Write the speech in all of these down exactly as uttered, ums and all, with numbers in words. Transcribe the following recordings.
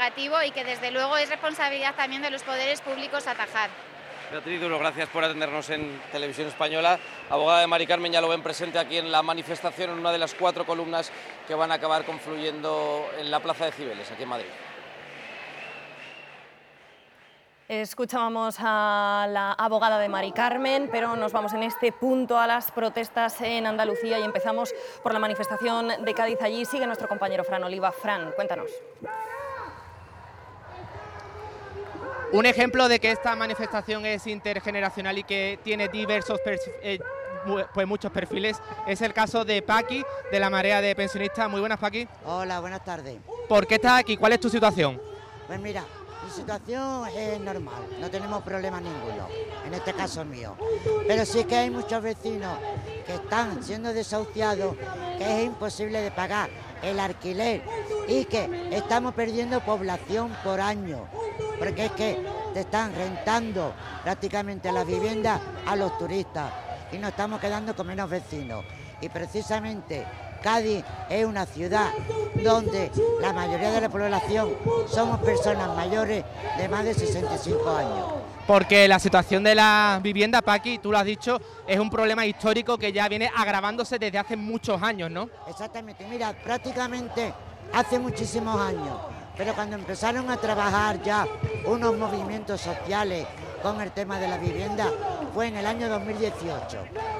negativo y que desde luego es responsabilidad también de los poderes públicos atajar. Beatriz Duro, gracias por atendernos en Televisión Española. Abogada de Mari Carmen, ya lo ven presente aquí en la manifestación, en una de las cuatro columnas que van a acabar confluyendo en la Plaza de Cibeles, aquí en Madrid. Escuchábamos a la abogada de Mari Carmen, pero nos vamos en este punto a las protestas en Andalucía y empezamos por la manifestación de Cádiz. Allí sigue nuestro compañero Fran Oliva. Fran, cuéntanos. Un ejemplo de que esta manifestación es intergeneracional y que tiene diversos eh, pues muchos perfiles es el caso de Paqui, de la Marea de Pensionistas. Muy buenas, Paqui. Hola, buenas tardes. ¿Por qué estás aquí? ¿Cuál es tu situación? Pues mira, mi situación es normal, no tenemos problema ninguno, en este caso mío. Pero sí que hay muchos vecinos que están siendo desahuciados, que es imposible de pagar el alquiler y que estamos perdiendo población por año, porque es que te están rentando prácticamente las viviendas a los turistas y nos estamos quedando con menos vecinos. Y precisamente Cádiz es una ciudad donde la mayoría de la población somos personas mayores de más de sesenta y cinco años. Porque la situación de la vivienda, Paqui, tú lo has dicho, es un problema histórico que ya viene agravándose desde hace muchos años, ¿no? Exactamente, mira, prácticamente hace muchísimos años, pero cuando empezaron a trabajar ya unos movimientos sociales con el tema de la vivienda fue en el año dos mil dieciocho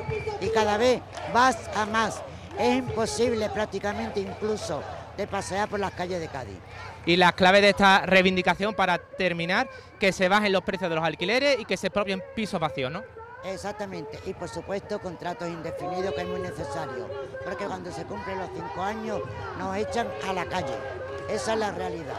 y cada vez más a más. Es imposible prácticamente incluso de pasear por las calles de Cádiz. Y las claves de esta reivindicación, para terminar, que se bajen los precios de los alquileres y que se expropien pisos vacíos, ¿no? Exactamente, y por supuesto contratos indefinidos, que es muy necesario, porque cuando se cumplen los cinco años nos echan a la calle, esa es la realidad.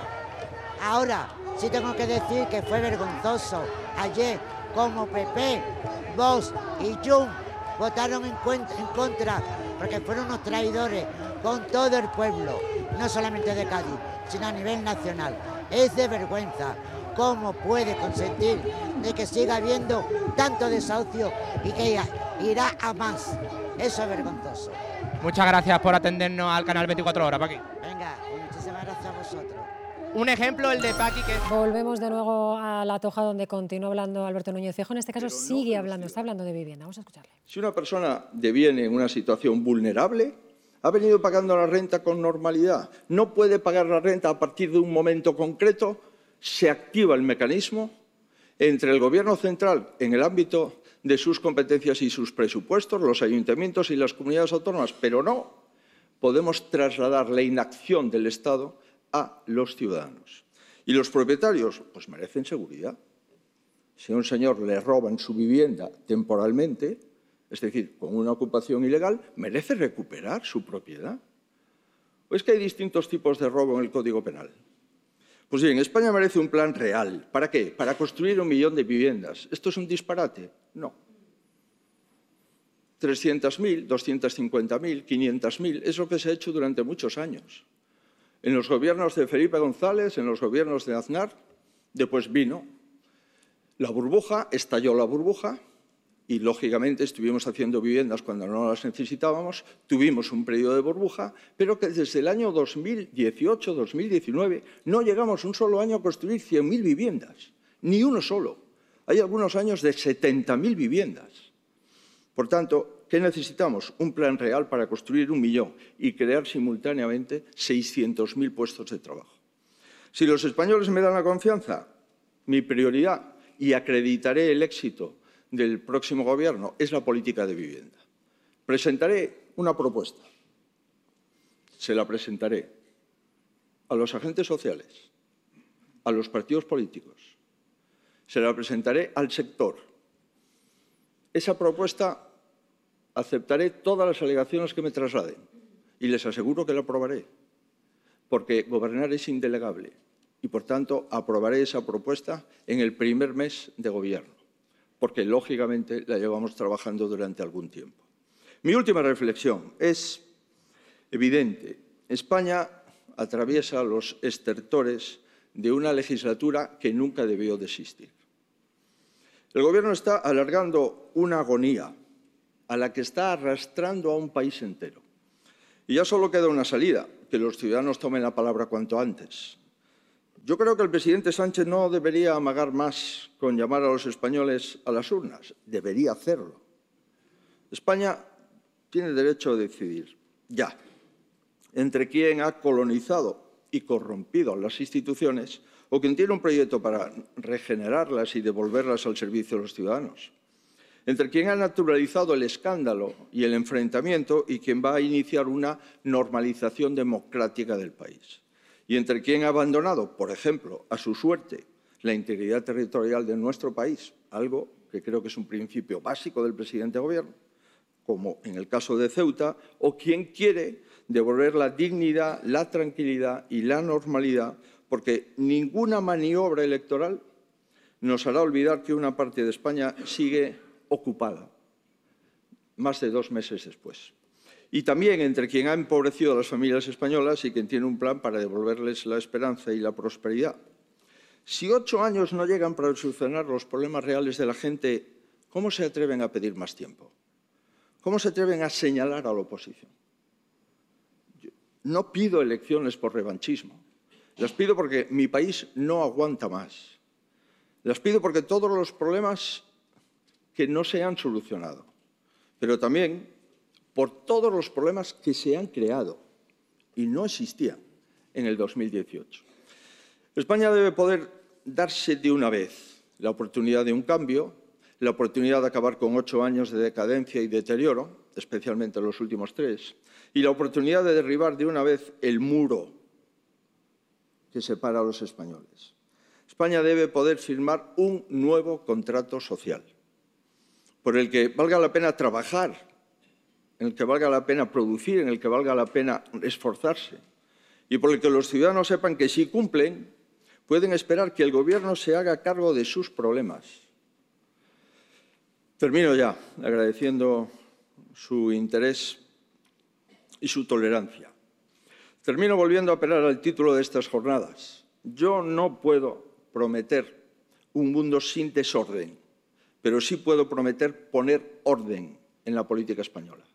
Ahora, sí tengo que decir que fue vergonzoso ayer como P P, Vox y Junts votaron en, en contra, porque fueron unos traidores con todo el pueblo, no solamente de Cádiz, sino a nivel nacional. Es de vergüenza. ¿Cómo puede consentir de que siga habiendo tanto desahucio y que irá a más? Eso es vergonzoso. Muchas gracias por atendernos al canal veinticuatro horas, Paqui. Venga, muchísimas gracias a vosotros. Un ejemplo, el de Paqui, que... Volvemos de nuevo a La Toja, donde continúa hablando Alberto Núñez Feijóo. En este caso sigue hablando, está hablando de vivienda. Vamos a escucharle. Si una persona deviene en una situación vulnerable, ha venido pagando la renta con normalidad, no puede pagar la renta a partir de un momento concreto, se activa el mecanismo entre el Gobierno central en el ámbito de sus competencias y sus presupuestos, los ayuntamientos y las comunidades autónomas, pero no podemos trasladar la inacción del Estado a los ciudadanos. Y los propietarios, pues merecen seguridad. Si a un señor le roban su vivienda temporalmente, es decir, con una ocupación ilegal, merece recuperar su propiedad. ¿O es que hay distintos tipos de robo en el Código Penal? Pues bien, España merece un plan real. ¿Para qué? Para construir un millón de viviendas. ¿Esto es un disparate? No. trescientas mil, doscientas cincuenta mil, quinientas mil, es lo que se ha hecho durante muchos años. En los gobiernos de Felipe González, en los gobiernos de Aznar, después vino la burbuja, estalló la burbuja y, lógicamente, estuvimos haciendo viviendas cuando no las necesitábamos, tuvimos un periodo de burbuja, pero que desde el año dos mil dieciocho, dos mil diecinueve no llegamos un solo año a construir cien mil viviendas, ni uno solo. Hay algunos años de setenta mil viviendas. Por tanto, ¿qué necesitamos? Un plan real para construir un millón y crear simultáneamente seiscientos mil puestos de trabajo. Si los españoles me dan la confianza, mi prioridad, y acreditaré el éxito del próximo Gobierno, es la política de vivienda. Presentaré una propuesta. Se la presentaré a los agentes sociales, a los partidos políticos. Se la presentaré al sector. Esa propuesta aceptaré todas las alegaciones que me trasladen y les aseguro que la aprobaré, porque gobernar es indelegable y, por tanto, aprobaré esa propuesta en el primer mes de gobierno, porque, lógicamente, la llevamos trabajando durante algún tiempo. Mi última reflexión es evidente. España atraviesa los estertores de una legislatura que nunca debió de existir. El Gobierno está alargando una agonía a la que está arrastrando a un país entero. Y ya solo queda una salida, que los ciudadanos tomen la palabra cuanto antes. Yo creo que el presidente Sánchez no debería amagar más con llamar a los españoles a las urnas. Debería hacerlo. España tiene derecho a decidir, ya, entre quien ha colonizado y corrompido las instituciones o quien tiene un proyecto para regenerarlas y devolverlas al servicio de los ciudadanos. Entre quien ha naturalizado el escándalo y el enfrentamiento y quien va a iniciar una normalización democrática del país. Y entre quien ha abandonado, por ejemplo, a su suerte, la integridad territorial de nuestro país, algo que creo que es un principio básico del presidente de Gobierno, como en el caso de Ceuta, o quien quiere devolver la dignidad, la tranquilidad y la normalidad, porque ninguna maniobra electoral nos hará olvidar que una parte de España sigue ocupada, más de dos meses después. Y también entre quien ha empobrecido a las familias españolas y quien tiene un plan para devolverles la esperanza y la prosperidad. Si ocho años no llegan para solucionar los problemas reales de la gente, ¿cómo se atreven a pedir más tiempo? ¿Cómo se atreven a señalar a la oposición? Yo no pido elecciones por revanchismo. Las pido porque mi país no aguanta más. Las pido porque todos los problemas que no se han solucionado, pero también por todos los problemas que se han creado y no existían en el dos mil dieciocho. España debe poder darse de una vez la oportunidad de un cambio, la oportunidad de acabar con ocho años de decadencia y deterioro, especialmente los últimos tres, y la oportunidad de derribar de una vez el muro que separa a los españoles. España debe poder firmar un nuevo contrato social, por el que valga la pena trabajar, en el que valga la pena producir, en el que valga la pena esforzarse, y por el que los ciudadanos sepan que si cumplen, pueden esperar que el Gobierno se haga cargo de sus problemas. Termino ya agradeciendo su interés y su tolerancia. Termino volviendo a apelar al título de estas jornadas. Yo no puedo prometer un mundo sin desorden, pero sí puedo prometer poner orden en la política española.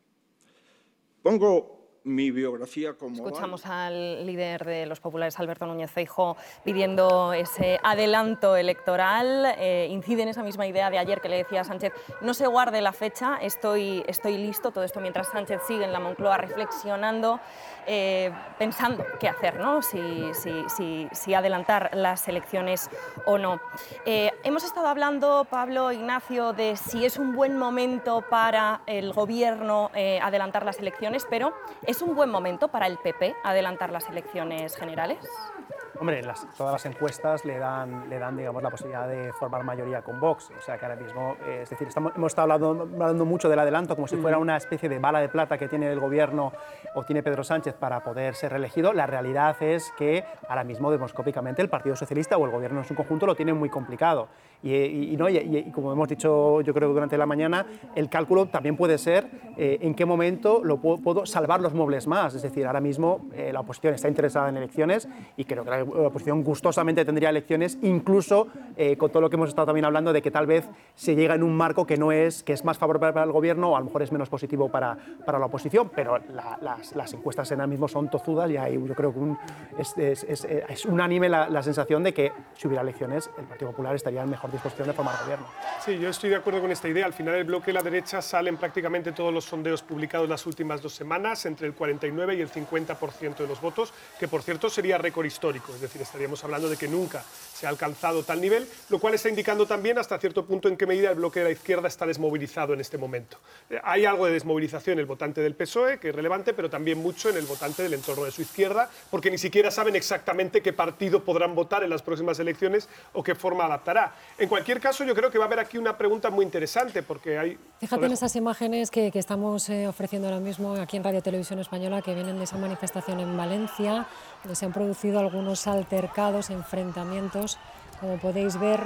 Pongo mi biografía como... Escuchamos al líder de los populares, Alberto Núñez Feijóo, pidiendo ese adelanto electoral. Eh, incide en esa misma idea de ayer que le decía a Sánchez, no se guarde la fecha, estoy, estoy listo. Todo esto mientras Sánchez sigue en la Moncloa reflexionando, eh, pensando qué hacer, ¿no? si, si, si, si adelantar las elecciones o no. Eh, hemos estado hablando, Pablo, Ignacio, de si es un buen momento para el Gobierno eh, adelantar las elecciones, pero ¿es un buen momento para el P P adelantar las elecciones generales? Hombre, las, todas las encuestas le dan, le dan digamos, la posibilidad de formar mayoría con Vox. O sea que ahora mismo, eh, es decir, estamos, hemos estado hablando, hablando mucho del adelanto como si fuera una especie de bala de plata que tiene el Gobierno o tiene Pedro Sánchez para poder ser reelegido. La realidad es que ahora mismo demoscópicamente el Partido Socialista o el Gobierno en su conjunto lo tiene muy complicado. Y, y, y, no, y, y como hemos dicho yo creo durante la mañana, el cálculo también puede ser eh, en qué momento lo puedo, puedo salvar los muebles más. Es decir, ahora mismo eh, la oposición está interesada en elecciones y creo que la oposición gustosamente tendría elecciones, incluso eh, con todo lo que hemos estado también hablando de que tal vez se llega en un marco que no es, que es más favorable para el Gobierno o a lo mejor es menos positivo para, para la oposición, pero la, las, las encuestas ahora mismo son tozudas y hay, yo creo que un, es, es, es, es unánime la, la sensación de que si hubiera elecciones el Partido Popular estaría en mejor disposición de formar Gobierno. Sí, yo estoy de acuerdo con esta idea. Al final el bloque de la derecha salen prácticamente todos los sondeos publicados las últimas dos semanas, entre el cuarenta y nueve y el cincuenta por ciento de los votos, que por cierto sería récord histórico, es decir, estaríamos hablando de que nunca se ha alcanzado tal nivel, lo cual está indicando también hasta cierto punto en qué medida el bloque de la izquierda está desmovilizado en este momento. Eh, hay algo de desmovilización en el votante del P S O E, que es relevante, pero también mucho en el votante del entorno de su izquierda, porque ni siquiera saben exactamente qué partido podrán votar en las próximas elecciones o qué forma adaptará. En cualquier caso, yo creo que va a haber aquí una pregunta muy interesante, porque hay... Fíjate en esas imágenes que, que estamos eh, ofreciendo ahora mismo aquí en Radio Televisión Española, que vienen de esa manifestación en Valencia, donde se han producido algunos altercados, enfrentamientos. Como podéis ver,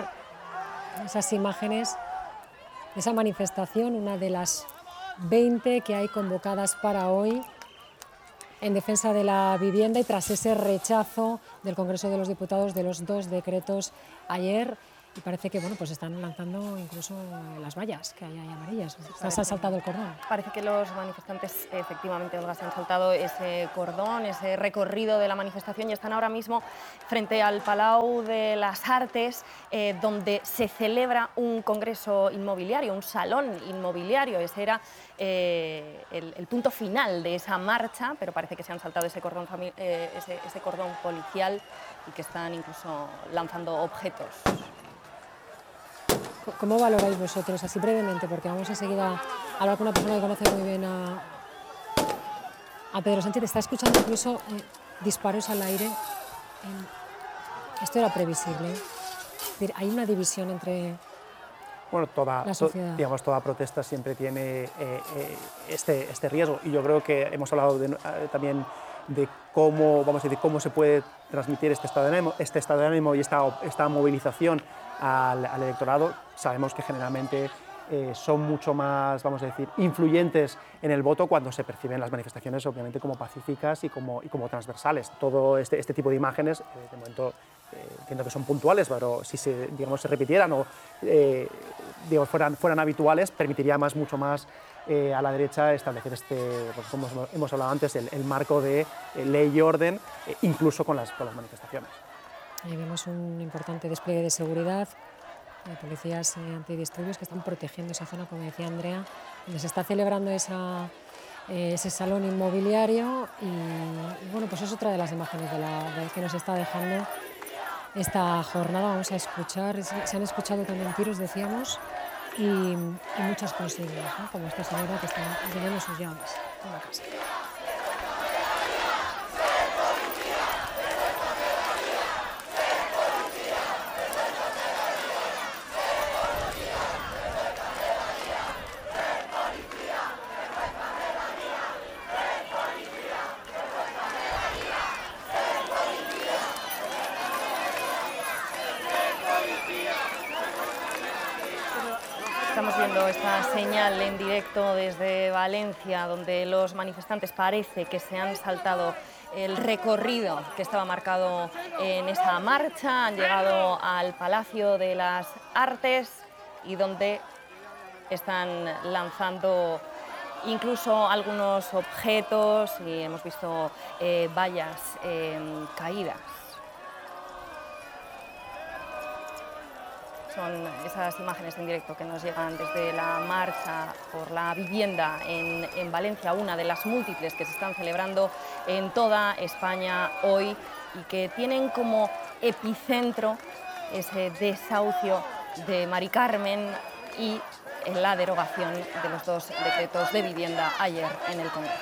esas imágenes de esa manifestación, una de las veinte que hay convocadas para hoy en defensa de la vivienda y tras ese rechazo del Congreso de los Diputados de los dos decretos ayer. y parece que bueno, pues están lanzando incluso las vallas que hay ahí amarillas. Sí, se han saltado el cordón. Parece que los manifestantes, efectivamente, Olga, se han saltado ese cordón, ese recorrido de la manifestación y están ahora mismo frente al Palau de las Artes, eh, donde se celebra un congreso inmobiliario, un salón inmobiliario. Ese era eh, el, el punto final de esa marcha, pero parece que se han saltado ese cordón, eh, ese, ese cordón policial y que están incluso lanzando objetos. ¿Cómo valoráis vosotros, así brevemente, porque vamos enseguida a hablar con una persona que conoce muy bien a, a Pedro Sánchez? Está escuchando incluso eh, disparos al aire. Eh, esto era previsible. Es decir, hay una división entre bueno, toda, la sociedad. To, digamos, toda protesta siempre tiene eh, eh, este, este riesgo. Y yo creo que hemos hablado de, eh, también de cómo, vamos a decir, cómo se puede transmitir este estado de ánimo, este estado de ánimo y esta, esta movilización al, al electorado. Sabemos que generalmente eh, son mucho más, vamos a decir, influyentes en el voto cuando se perciben las manifestaciones, obviamente, como pacíficas y como, y como transversales. Todo este, este tipo de imágenes, eh, de momento, eh, entiendo que son puntuales, pero si se, digamos, se repitieran o eh, digamos, fueran, fueran habituales, permitiría más, mucho más eh, a la derecha establecer este, pues, como hemos hablado antes, el, el marco de eh, ley y orden, eh, incluso con las, con las manifestaciones. Ahí vemos un importante despliegue de seguridad, de policías eh, antidisturbios que están protegiendo esa zona, como decía Andrea, donde se está celebrando esa, eh, ese salón inmobiliario y, y bueno, pues es otra de las imágenes de la, de que nos está dejando esta jornada. Vamos a escuchar, se han escuchado también tiros, decíamos, y, y muchas consignas, ¿no? Como esta señora que está llevando sus llaves a la casa. Estamos viendo esta señal en directo desde Valencia, donde los manifestantes parece que se han saltado el recorrido que estaba marcado en esa marcha, han llegado al Palacio de las Artes y donde están lanzando incluso algunos objetos y hemos visto eh, vallas eh, caídas. Son esas imágenes en directo que nos llegan desde la marcha por la vivienda en, en Valencia, una de las múltiples que se están celebrando en toda España hoy y que tienen como epicentro ese desahucio de Mari Carmen y la derogación de los dos decretos de vivienda ayer en el Congreso.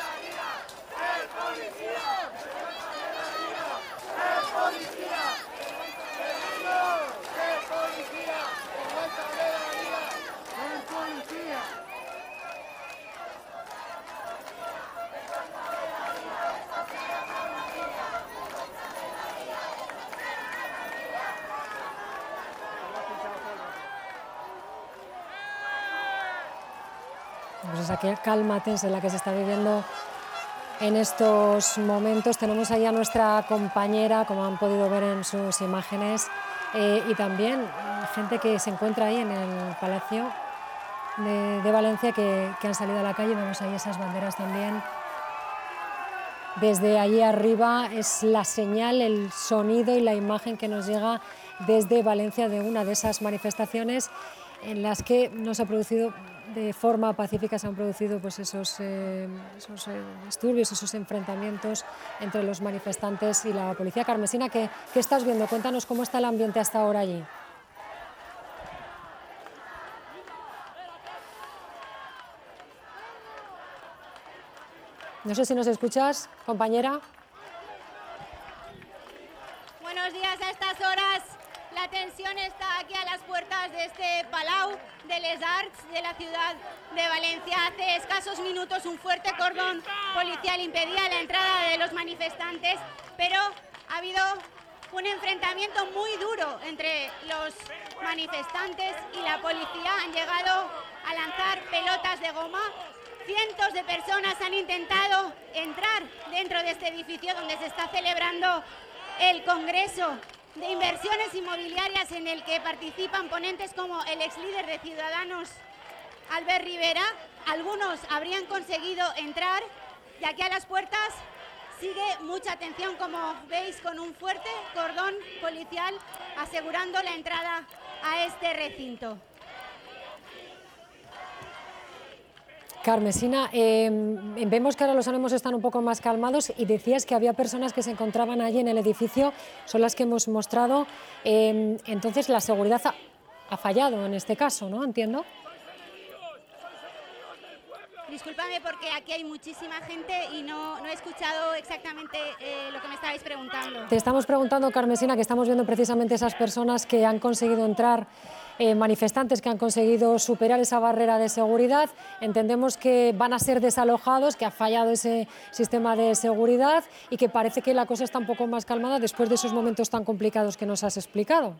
Pues esa calma tensa en la que se está viviendo en estos momentos. Tenemos ahí a nuestra compañera, como han podido ver en sus imágenes, eh, y también gente que se encuentra ahí en el Palacio de, de Valencia que, que han salido a la calle. Vemos ahí esas banderas también. Desde allí arriba es la señal, el sonido y la imagen que nos llega desde Valencia de una de esas manifestaciones en las que no se ha producido de forma pacífica, se han producido pues esos, eh, esos eh, disturbios, esos enfrentamientos entre los manifestantes y la policía. Carmesina, ¿qué, qué estás viendo? Cuéntanos cómo está el ambiente hasta ahora allí. No sé si nos escuchas, compañera. Buenos días. A estas horas la tensión está aquí a las puertas de este Palau de les Arts de la ciudad de Valencia. Hace escasos minutos un fuerte cordón policial impedía la entrada de los manifestantes, pero ha habido un enfrentamiento muy duro entre los manifestantes y la policía. Han llegado a lanzar pelotas de goma. Cientos de personas han intentado entrar dentro de este edificio donde se está celebrando el Congreso de inversiones inmobiliarias en el que participan ponentes como el ex líder de Ciudadanos, Albert Rivera. Algunos habrían conseguido entrar y aquí a las puertas sigue mucha atención, como veis, con un fuerte cordón policial asegurando la entrada a este recinto. Carmesina, eh, vemos que ahora los ánimos están un poco más calmados y decías que había personas que se encontraban allí en el edificio, son las que hemos mostrado. Eh, entonces la seguridad ha, ha fallado en este caso, ¿no? Entiendo. Discúlpame porque aquí hay muchísima gente y no, no he escuchado exactamente eh, lo que me estabais preguntando. Te estamos preguntando, Carmesina, que estamos viendo precisamente esas personas que han conseguido entrar, eh, manifestantes que han conseguido superar esa barrera de seguridad. Entendemos que van a ser desalojados, que ha fallado ese sistema de seguridad y que parece que la cosa está un poco más calmada después de esos momentos tan complicados que nos has explicado.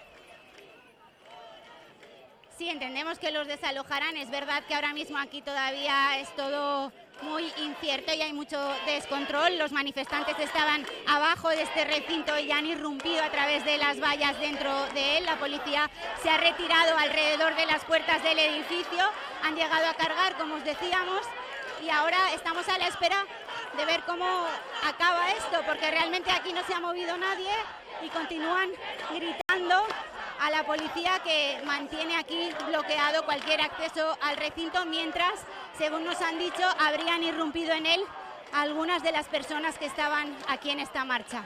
Sí, entendemos que los desalojarán. Es verdad que ahora mismo aquí todavía es todo muy incierto y hay mucho descontrol. Los manifestantes estaban abajo de este recinto y han irrumpido a través de las vallas dentro de él. La policía se ha retirado alrededor de las puertas del edificio. Han llegado a cargar, como os decíamos, y ahora estamos a la espera de ver cómo acaba esto, porque realmente aquí no se ha movido nadie y continúan gritando a la policía que mantiene aquí bloqueado cualquier acceso al recinto, mientras, según nos han dicho, habrían irrumpido en él algunas de las personas que estaban aquí en esta marcha.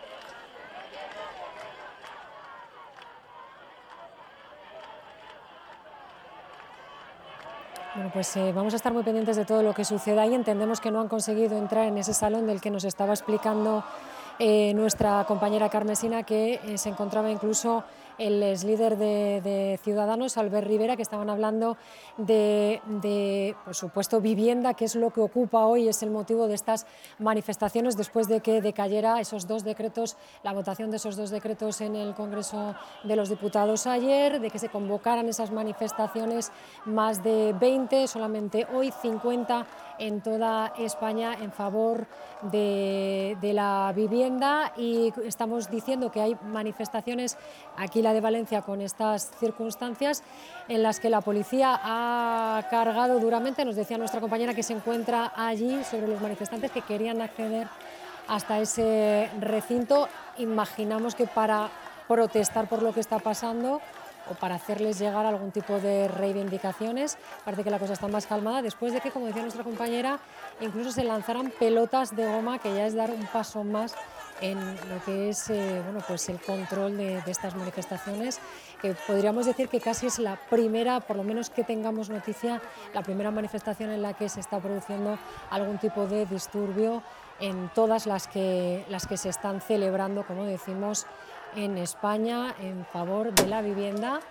Bueno, pues eh, vamos a estar muy pendientes de todo lo que suceda ahí. Entendemos que no han conseguido entrar en ese salón del que nos estaba explicando eh, nuestra compañera Carmesina, que eh, se encontraba incluso el ex líder de, de Ciudadanos, Albert Rivera, que estaban hablando de, de, por supuesto, vivienda, que es lo que ocupa hoy, es el motivo de estas manifestaciones después de que decayera esos dos decretos, la votación de esos dos decretos en el Congreso de los Diputados ayer, de que se convocaran esas manifestaciones, más de veinte, solamente hoy cincuenta en toda España en favor de, de la vivienda, y estamos diciendo que hay manifestaciones, aquí la de Valencia, con estas circunstancias en las que la policía ha cargado duramente. Nos decía nuestra compañera que se encuentra allí sobre los manifestantes que querían acceder hasta ese recinto. Imaginamos que para protestar por lo que está pasando o para hacerles llegar algún tipo de reivindicaciones. Parece que la cosa está más calmada después de que, como decía nuestra compañera, incluso se lanzaran pelotas de goma, que ya es dar un paso más en lo que es eh, bueno, pues el control de, de estas manifestaciones, que podríamos decir que casi es la primera, por lo menos que tengamos noticia, la primera manifestación en la que se está produciendo algún tipo de disturbio en todas las que, las que se están celebrando, como decimos, en España en favor de la vivienda.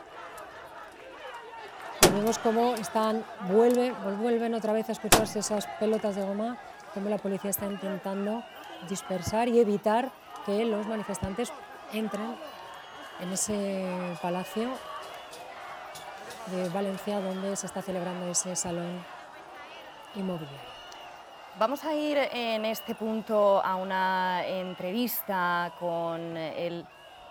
Y vemos cómo están, vuelve, vuelven otra vez a escucharse esas pelotas de goma, cómo la policía está intentando dispersar y evitar que los manifestantes entren en ese palacio de Valencia donde se está celebrando ese salón inmobiliario. Vamos a ir en este punto a una entrevista con el...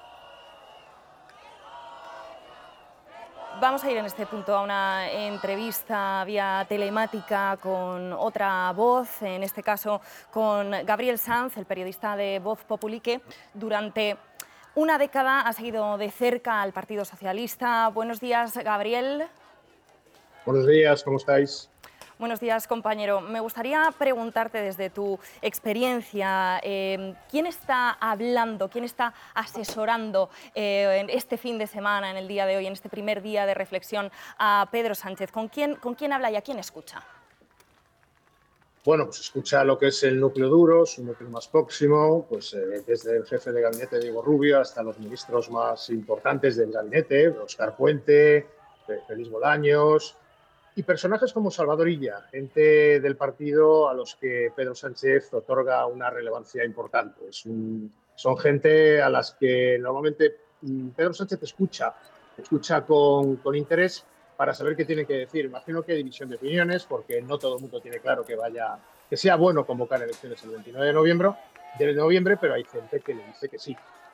Vamos a ir en este punto a una entrevista vía telemática con otra voz, en este caso con Gabriel Sanz, el periodista de Voz Populi, que durante una década ha seguido de cerca al Partido Socialista. Buenos días, Gabriel. Buenos días, ¿cómo estáis? Buenos días, compañero. Me gustaría preguntarte desde tu experiencia, eh, ¿quién está hablando, quién está asesorando eh, en este fin de semana, en el día de hoy, en este primer día de reflexión a Pedro Sánchez? ¿Con quién, con quién habla y a quién escucha? Bueno, pues escucha lo que es el núcleo duro, su núcleo más próximo, pues eh, desde el jefe de gabinete Diego Rubio hasta los ministros más importantes del gabinete, Óscar Puente, Félix Bolaños, y personajes como Salvador Illa, gente del partido a los que Pedro Sánchez otorga una relevancia importante. Es un, son gente a las que normalmente Pedro Sánchez escucha, escucha con, con interés para saber qué tiene que decir. Imagino que hay división de opiniones, porque no todo el mundo tiene claro que, vaya, que sea bueno convocar elecciones el veintinueve de noviembre, de noviembre, pero hay gente que le dice que sí.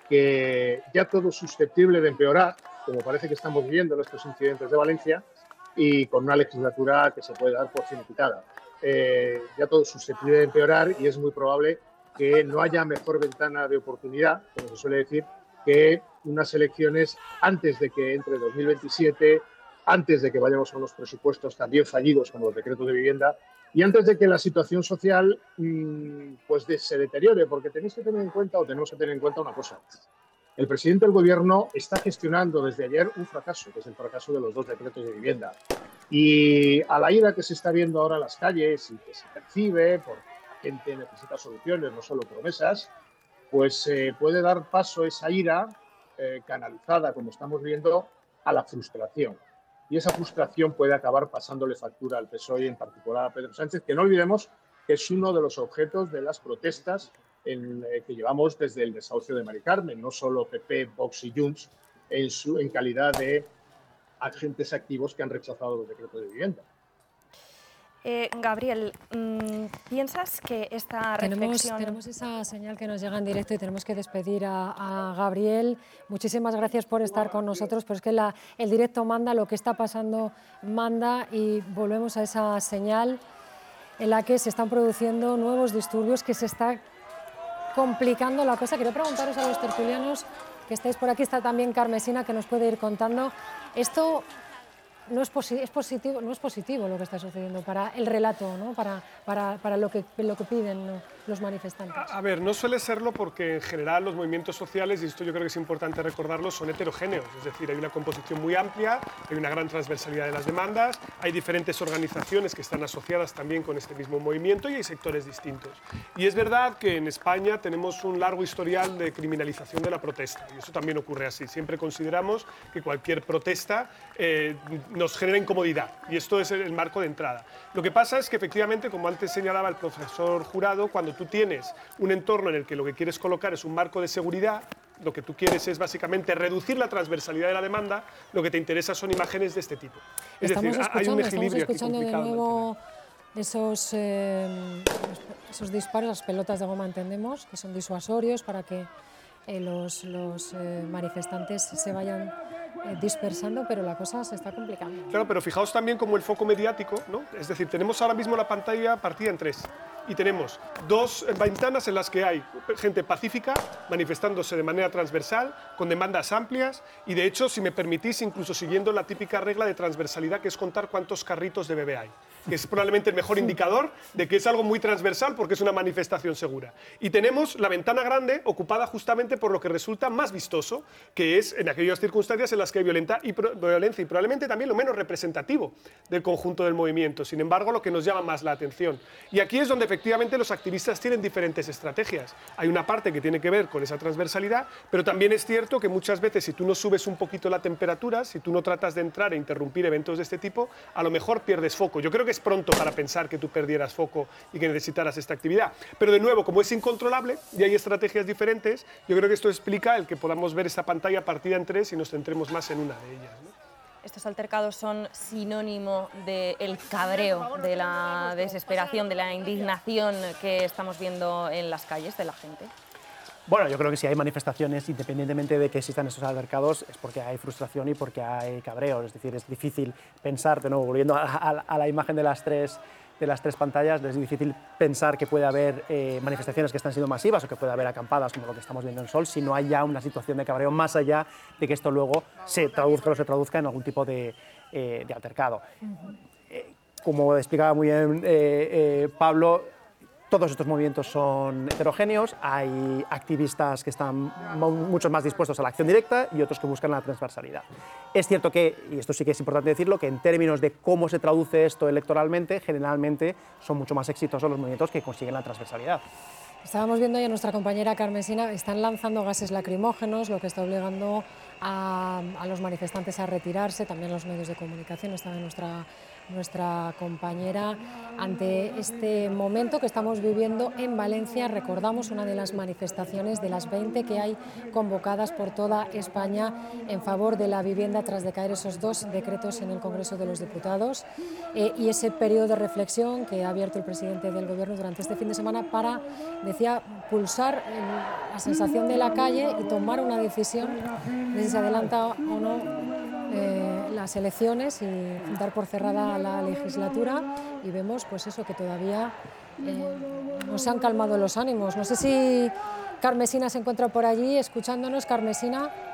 que ya todo es susceptible de empeorar, como parece que estamos viendo en estos incidentes de Valencia, y con una legislatura que se puede dar por finiquitada. Eh, ya todo es susceptible de empeorar y es muy probable que no haya mejor ventana de oportunidad, como se suele decir, que unas elecciones antes de que entre dos mil veintisiete, antes de que vayamos a unos presupuestos también fallidos como los decretos de vivienda y antes de que la situación social mmm, pues de, se deteriore, porque tenéis que tener en cuenta o tenemos que tener en cuenta una cosa. El presidente del gobierno está gestionando desde ayer un fracaso, que es el fracaso de los dos decretos de vivienda. Y a la ira que se está viendo ahora en las calles y que se percibe, porque la gente necesita soluciones, no solo promesas, pues eh, puede dar paso esa ira eh, canalizada, como estamos viendo, a la frustración. Y esa frustración puede acabar pasándole factura al P S O E y en particular a Pedro Sánchez, que no olvidemos que es uno de los objetos de las protestas en, eh, que llevamos desde el desahucio de Mari Carmen, no solo P P, Vox y Junts, en, su, en calidad de agentes activos que han rechazado los decretos de vivienda. Eh, Gabriel, mmm, ¿piensas que esta reflexión... Tenemos, tenemos esa señal que nos llega en directo y tenemos que despedir a, a Gabriel. Muchísimas gracias por estar con nosotros, pero es que la, el directo manda, lo que está pasando manda, y volvemos a esa señal en la que se están produciendo nuevos disturbios, que se está complicando la cosa. Quiero preguntaros a los tertulianos que estáis por aquí, está también Carmesina, que nos puede ir contando. Esto... No es, posi es positivo, no es positivo lo que está sucediendo para el relato, ¿no? para, para, para lo, que, lo que piden, ¿no?, los manifestantes. A, a ver, no suele serlo porque en general los movimientos sociales, y esto yo creo que es importante recordarlo, son heterogéneos. Es decir, hay una composición muy amplia, hay una gran transversalidad de las demandas, hay diferentes organizaciones que están asociadas también con este mismo movimiento y hay sectores distintos. Y es verdad que en España tenemos un largo historial de criminalización de la protesta y eso también ocurre así. Siempre consideramos que cualquier protesta eh, nos genera incomodidad y esto es el marco de entrada. Lo que pasa es que efectivamente, como antes señalaba el profesor Jurado, cuando tú tienes un entorno en el que lo que quieres colocar es un marco de seguridad, lo que tú quieres es básicamente reducir la transversalidad de la demanda, lo que te interesa son imágenes de este tipo. Es estamos decir, hay un equilibrio aquí escuchando de nuevo esos, eh, esos disparos, las pelotas de goma, entendemos, que son disuasorios para que eh, los, los eh, manifestantes se vayan eh, dispersando, pero la cosa se está complicando. Claro, pero fijaos también como el foco mediático, ¿no? Es decir, tenemos ahora mismo la pantalla partida en tres y tenemos dos ventanas en las que hay gente pacífica manifestándose de manera transversal, con demandas amplias y, de hecho, si me permitís, incluso siguiendo la típica regla de transversalidad, que es contar cuántos carritos de bebé hay, que es probablemente el mejor indicador de que es algo muy transversal porque es una manifestación segura. Y tenemos la ventana grande ocupada justamente por lo que resulta más vistoso, que es en aquellas circunstancias en las que hay violenta y pro violencia y probablemente también lo menos representativo del conjunto del movimiento. Sin embargo, lo que nos llama más la atención. Y aquí es donde efectivamente los activistas tienen diferentes estrategias. Hay una parte que tiene que ver con esa transversalidad, pero también es cierto que muchas veces si tú no subes un poquito la temperatura, si tú no tratas de entrar e interrumpir eventos de este tipo, a lo mejor pierdes foco. Yo creo que es pronto para pensar que tú perdieras foco y que necesitaras esta actividad. Pero de nuevo, como es incontrolable y hay estrategias diferentes, yo creo que esto explica el que podamos ver esta pantalla partida en tres y nos centremos más en una de ellas, ¿no? Estos altercados son sinónimo del cabreo, de la desesperación, de la indignación que estamos viendo en las calles de la gente. Bueno, yo creo que si hay manifestaciones, independientemente de que existan esos altercados, es porque hay frustración y porque hay cabreo. Es decir, es difícil pensar, de nuevo, volviendo a, a, a la imagen de las tres, de las tres pantallas, es difícil pensar que puede haber eh, manifestaciones que están siendo masivas o que puede haber acampadas, como lo que estamos viendo en Sol, si no hay ya una situación de cabreo, más allá de que esto luego se traduzca o se traduzca en algún tipo de, eh, de altercado. Uh-huh. eh, como explicaba muy bien eh, eh, Pablo, todos estos movimientos son heterogéneos, hay activistas que están mucho más dispuestos a la acción directa y otros que buscan la transversalidad. Es cierto que, y esto sí que es importante decirlo, que en términos de cómo se traduce esto electoralmente, generalmente son mucho más exitosos los movimientos que consiguen la transversalidad. Estábamos viendo ya a nuestra compañera Carmesina, están lanzando gases lacrimógenos, lo que está obligando a, a los manifestantes a retirarse, también los medios de comunicación, estaba nuestra nuestra compañera, ante este momento que estamos viviendo en Valencia. Recordamos una de las manifestaciones de las veinte que hay convocadas por toda España en favor de la vivienda tras de caer esos dos decretos en el Congreso de los Diputados eh, y ese periodo de reflexión que ha abierto el presidente del Gobierno durante este fin de semana para, decía, pulsar el, la sensación de la calle y tomar una decisión de si se adelanta o no Eh, las elecciones y dar por cerrada la legislatura, y vemos pues eso, que todavía eh, no se han calmado los ánimos. No sé si Carmesina se encuentra por allí escuchándonos. Carmesina.